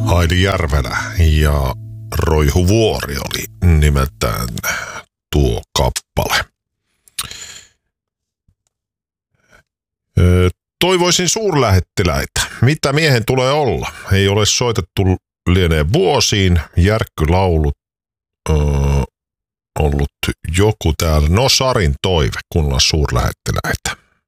Heidi Järvelä ja Roihuvuori oli nimeltään tuo kappale. Toivoisin suurlähettiläitä. Mitä miehen tulee olla? Ei ole soitettu lienee vuosiin. Järkkylaulut ollut joku täällä. No Sarin toive, kun ollaan suurlähettiläitä.